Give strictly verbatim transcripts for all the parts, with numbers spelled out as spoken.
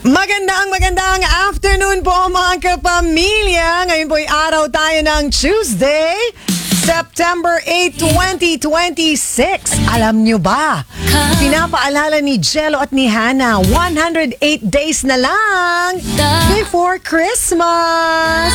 Magandang magandang afternoon po mga kapamilya. Ngayon po ay araw tayo ng Tuesday, September eighth, twenty twenty-six. Alam nyo ba, pinapaalala ni Jello at ni Hannah, one hundred eight days na lang before Christmas.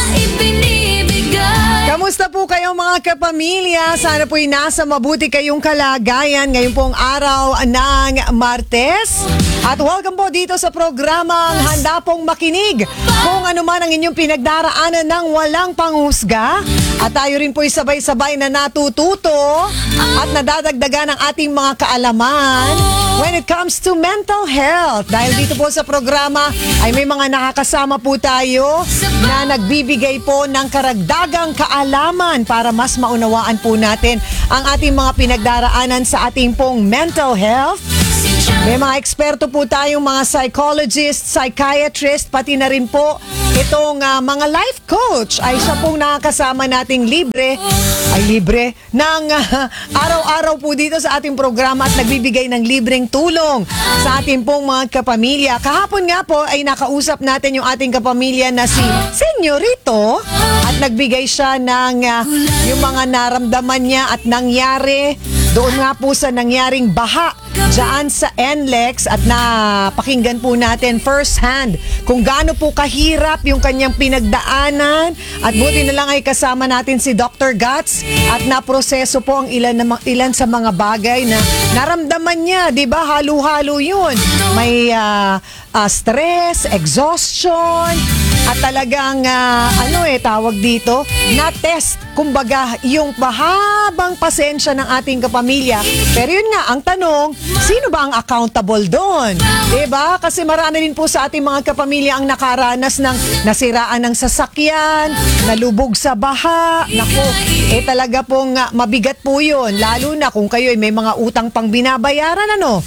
Kamusta po kayo mga kapamilya? Sana po'y nasa mabuti kayong kalagayan ngayong pong araw ng Martes. At welcome po dito sa programang Handa Pong Makinig. Kung ano man ang inyong pinagdaraanan ng walang panghusga. At tayo rin po'y sabay-sabay na natututo at nadadagdagan ng ating mga kaalaman when it comes to mental health. Dahil dito po sa programa ay may mga nakakasama po tayo na nagbibigay po ng karagdagang kaalaman para mas maunawaan po natin ang ating mga pinagdaraanan sa ating pong mental health. May mga eksperto po tayong mga psychologist, psychiatrist, pati na rin po itong uh, mga life coach ay siya pong nakakasama nating libre, ay libre, ng uh, araw-araw po dito sa ating programa at nagbibigay ng libreng tulong sa ating pong mga kapamilya. Kahapon nga po ay nakausap natin yung ating kapamilya na si Senyorito at nagbigay siya ng uh, yung mga naramdaman niya at nangyari doon nga po sa nangyaring baha dyan sa N L E X at napakinggan po natin first hand kung gaano po kahirap yung kanyang pinagdaanan at buti na lang ay kasama natin si Doctor Guts at naproseso po ang ilan, na, ilan sa mga bagay na naramdaman niya, di ba? Halo-halo yun. May uh, uh, stress, exhaustion, at talagang uh, ano eh tawag dito, na-test kumbaga yung mahabang pasensya ng ating kapamilya. Pero yun nga, ang tanong, sino ba ang accountable doon? Diba? Kasi marami rin po sa ating mga kapamilya ang nakaranas ng nasiraan ng sasakyan, nalubog sa baha. Naku, eh talaga pong uh, mabigat po yun. Lalo na kung kayo ay may mga utang pang binabayaran, ano?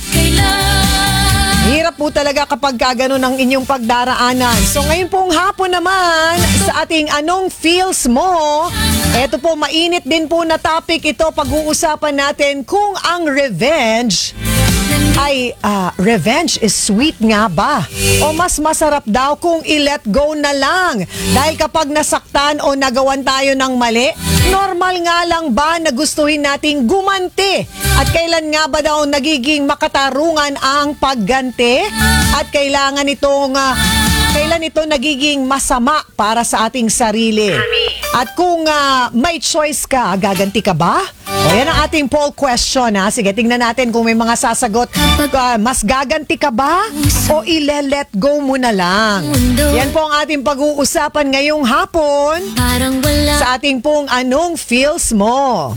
Hirap po talaga kapag kagano ng inyong pagdaraanan. So ngayon pong hapon naman sa ating Anong Feels Mo, eto po mainit din po na topic ito. Pag-uusapan natin kung ang revenge ay uh, revenge is sweet nga ba? O mas masarap daw kung i-let go na lang? Dahil kapag nasaktan o nagawan tayo ng mali, normal nga lang ba na gustuhin nating gumanti? At kailan nga ba daw nagiging makatarungan ang pagganti? At kailangan itong uh, kailan ito nagiging masama para sa ating sarili? At kung uh, may choice ka, gaganti ka ba? O yan ang ating poll question, ha? Sige, tingnan natin kung may mga sasagot. Uh, mas gaganti ka ba? O ile-let go mo na lang? Yan po ang ating pag-uusapan ngayong hapon sa ating pong Anong Feels Mo.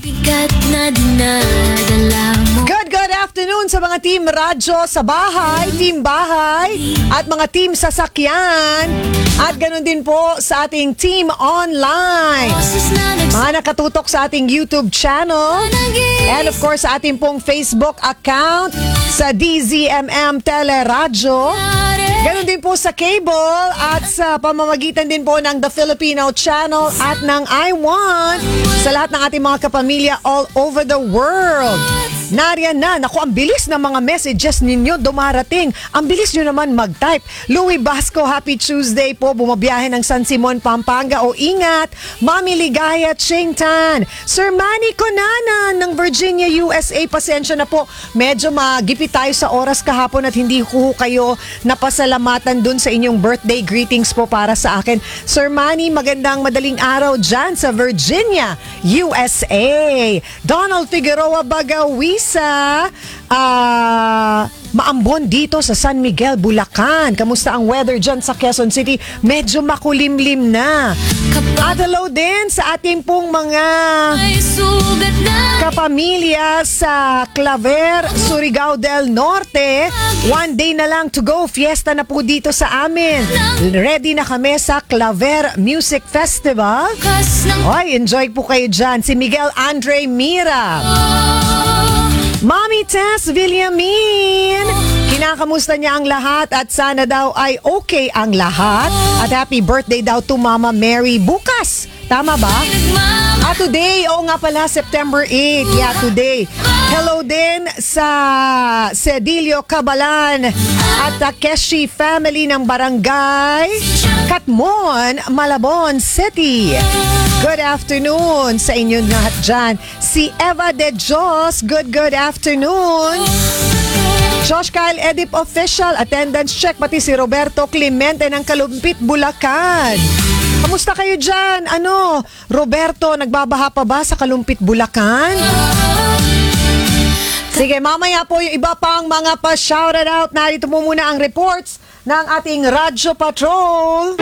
Good, good afternoon sa mga team radyo sa bahay, team bahay, at mga team sasakyan. At ganun din po sa ating team online. Mga nakatutok sa ating YouTube channel. And of course, sa ating pong Facebook account sa D Z M M Teleradyo. Ganon din po sa cable at sa pamamagitan din po ng The Filipino Channel at ng I Want sa lahat ng ating mga kapamilya all over the world. Nariyan na. Naku, ang bilis ng mga messages ninyo dumarating. Ang bilis nyo naman mag-type. Louie Basco, happy Tuesday po. Bumabiyahe ng San Simon, Pampanga. O ingat. Mami Ligaya, Ching Tan. Sir Manny Conanan ng Virginia, U S A. Pasensya na po. Medyo magipit tayo sa oras kahapon at hindi ko kayo napasalamatan dun sa inyong birthday greetings po para sa akin. Sir Manny, magandang madaling araw dyan sa Virginia, U S A. Donald Figueroa Bagawi sa uh, maambon dito sa San Miguel, Bulacan. Kamusta ang weather dyan sa Quezon City? Medyo makulimlim na. At hello din sa ating pong mga kapamilya sa Claver, Surigao del Norte. One day na lang to go. Fiesta na po dito sa amin. Ready na kami sa Claver Music Festival. Oy, enjoy po kayo dyan. Si Miguel Andre Mira. Mommy Tess Villamin, kinakamusta niya ang lahat at sana daw ay okay ang lahat. At happy birthday daw to Mama Mary bukas. Tama ba? Ah, today, oo nga pala, September eighth. Yeah, today. Hello din sa Cedillo Cabalan at Takeshi family ng Barangay Katmon, Malabon City. Good afternoon sa inyong lahat dyan. Si Eva De Jos, good good afternoon. Josh Kyle Edip Official, attendance check, pati si Roberto Clemente ng Kalumpit, Bulacan. Kamusta kayo dyan? Ano, Roberto, nagbabaha pa ba sa Kalumpit, Bulacan? Sige, mamaya po yung iba pang mga pa-shouted out. Narito po muna ang reports ng ating Radyo Patrol.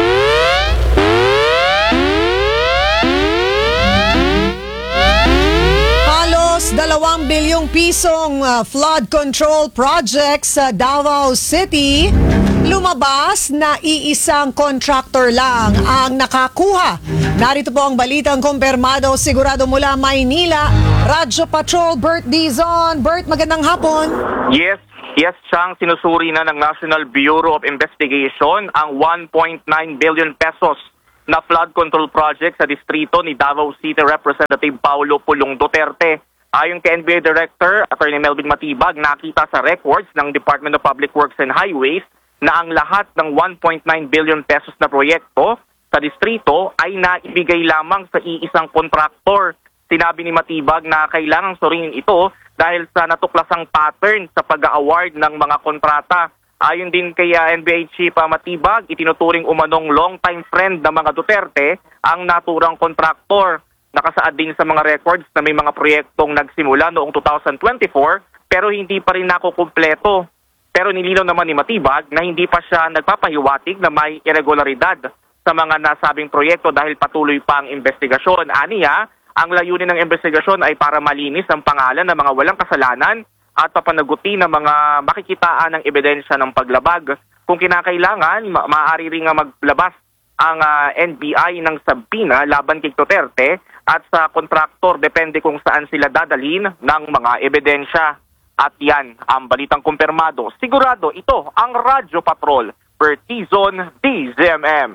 Halos dalawang bilyong pisong uh, flood control project sa Davao City. Lumabas na iisang contractor lang ang nakakuha. Narito po ang balitang kumpirmado sigurado mula Maynila. Radyo Patrol, Bert Dizon. Bert, magandang hapon. Yes, yes, Chang, sinusuri na ng National Bureau of Investigation ang one point nine billion pesos na flood control project sa distrito ni Davao City Representative Paulo Pulong Duterte. Ayon kay N B A Director Attorney Melvin Matibag, nakita sa records ng Department of Public Works and Highways na ang lahat ng one point nine billion pesos na proyekto sa distrito ay naibigay lamang sa iisang kontraktor. Sinabi ni Matibag na kailangang suriin ito dahil sa natuklasang pattern sa pag-award ng mga kontrata. Ayon din kay uh, N B A Chief uh, Matibag, itinuturing umanong long-time friend ng mga Duterte ang naturang kontraktor. Nakasaad din sa mga records na may mga proyektong nagsimula noong two thousand twenty-four pero hindi pa rin nakukumpleto. Pero nilinaw naman ni Matibag na hindi pa siya nagpapahiwatig na may irregularidad sa mga nasabing proyekto dahil patuloy pa ang investigasyon. Aniya, ang layunin ng investigasyon ay para malinis ang pangalan ng mga walang kasalanan at papanagutin ng mga makikitaan ng ebidensya ng paglabag. Kung kinakailangan, ma- maaari rin nga maglabas ang uh, N B I ng sabina laban kay Duterte at sa kontraktor depende kung saan sila dadalhin ng mga ebidensya. At yan ang balitang kumpirmado. Sigurado ito ang Radyo Patrol, Bertizon D Z M M.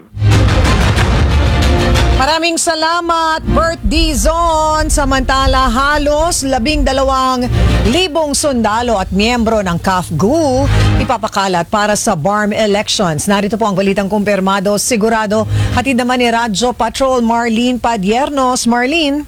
Maraming salamat, Bert Dizon. Samantala, halos labing dalawang libong sundalo at miyembro ng C A F G U ipapakalat para sa B A R M elections. Narito po ang balitang kumpirmado. Sigurado, hatid naman ni Radyo Patrol, Marlene Padiernos. Marlene?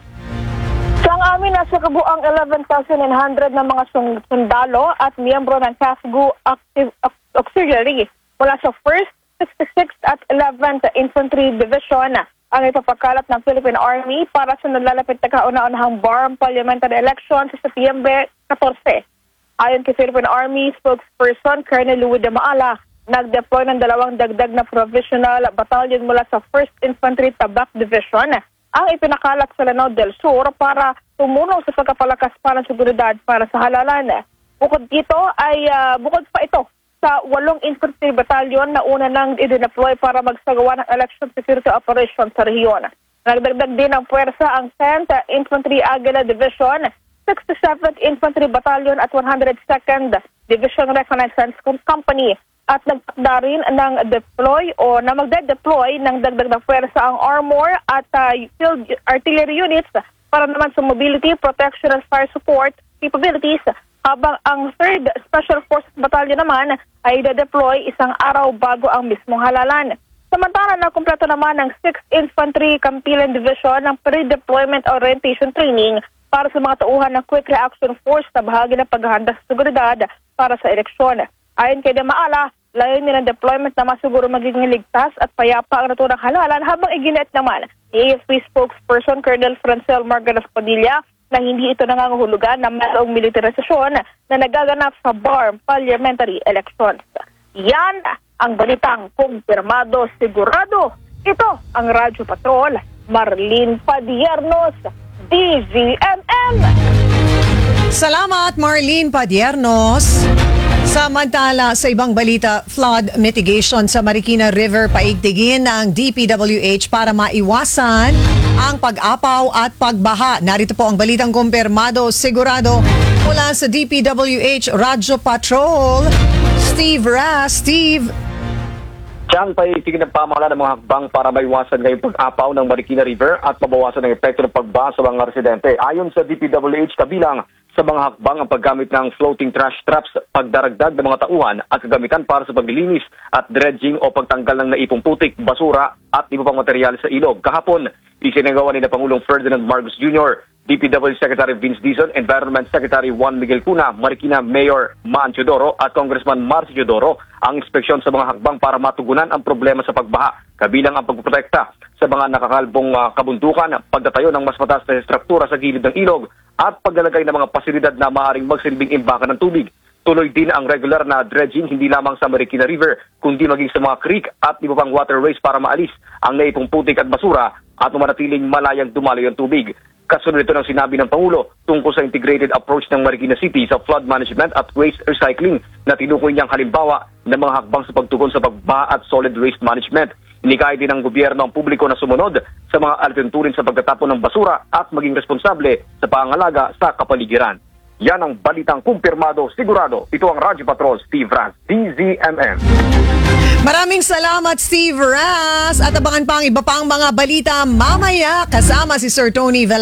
Sa amin, nasa kabuang eleven thousand nine hundred na mga sundalo at miyembro ng C A F G U Active Auxiliary mula sa first, sixty-sixth at eleventh Infantry Division ang ipapakalat ng Philippine Army para sa nalalapit na kauna-unahang B A R M parliamentary election sa Setyembre fourteen. Ayon kay Philippine Army spokesperson Colonel Louis de Maala, nag-deploy ng dalawang dagdag na provisional battalion mula sa first Infantry Tabac Division ang ipinakalat sa Lanao del Sur para tumulong sa pagkapalakas para ng seguridad para sa halalan. Bukod dito ay uh, bukod pa ito sa walong infantry battalion na una nang i-deploy para magsagawa ng election security operations sa rehiyon. Nagdagdag din ng puwersa ang tenth Infantry Aguila Division, sixty-seventh Infantry Battalion at one hundred second Division Reconnaissance Company at nagtakda rin ng deploy o na magde-deploy ng dagdag na puwersa ang armor at uh, field artillery units para naman sa mobility, protection and fire support capabilities, habang ang third Special Forces Battalion naman ay de-deploy isang araw bago ang mismong halalan. Samantala, nakumpleto naman ng sixth Infantry Campilan Division ng pre-deployment orientation training para sa mga tauhan ng Quick Reaction Force na bahagi ng paghahanda sa seguridad para sa eleksyon. Ayon kay De Maala, layunin ng deployment na masiguro magiging ligtas at payapa ang naturang halalan habang iginit naman ni A F P spokesperson Colonel Francel Margaras Padilla na hindi ito nangangahulugan na mayroong militarisasyon na nagaganap sa B A R M parliamentary elections. Yan ang balitang kumpirmado sigurado. Ito ang Radyo Patrol, Marlene Padiernos, D Z M M. Salamat, Marlene Padiernos. Samantala, sa ibang balita, flood mitigation sa Marikina River paigtigin ng D P W H para maiwasan ang pag-apaw at pagbaha. Narito po ang balitang kumpirmado sigurado mula sa D P W H Radyo Patrol, Steve Ras. Steve. Siyang paitigin ng pamahalaan ng mga hakbang para maiwasan ngayong pag-apaw ng Marikina River at mabawasan ang epekto ng pagbaha sa mga residente. Ayon sa D P W H, kabilang sa mga hakbang ang paggamit ng floating trash traps, pagdaragdag ng mga tauhan at kagamitan para sa paglilinis at dredging o pagtanggal ng naipong putik, basura at iba pang materyales sa ilog. Kahapon, isinagawa ni na Pangulong Ferdinand Marcos Junior, D P W Secretary Vince Dizon, Environment Secretary Juan Miguel Cuna, Marikina Mayor Man Teodoro at Congressman Marcy Teodoro ang inspeksyon sa mga hakbang para matugunan ang problema sa pagbaha, kabilang ang pagprotekta sa mga nakakalbong uh, kabundukan, pagtatayo ng mas mataas na struktura sa gilid ng ilog at paglalagay ng mga pasilidad na maaaring magsilbing imbakan ng tubig. Tuloy din ang regular na dredging hindi lamang sa Marikina River kundi maging sa mga creek at iba pang waterways para maalis ang naipong putik at basura at manatiling malayang dumaloy ang tubig. Kasunod ito ng sinabi ng Pangulo tungkol sa integrated approach ng Marikina City sa flood management at waste recycling na tinukoy niyang halimbawa ng mga hakbang sa pagtugon sa pagbaha at solid waste management. Inikaya din ng gobyerno ang publiko na sumunod sa mga alituntunin sa pagtatapon ng basura at maging responsable sa pangangalaga sa kapaligiran. Yan ang balitang kumpirmado, sigurado. Ito ang Radyo Patrol, Steve Raz, D Z M M. Maraming salamat, Steve Raz. At abangan pa ang iba pang mga balita mamaya kasama si Sir Tony Vel